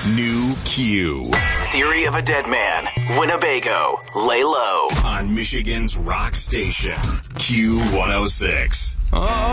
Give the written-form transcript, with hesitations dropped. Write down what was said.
New Q. Theory of a Dead Man. Winnebago. Lay low. On Michigan's rock station. Q106.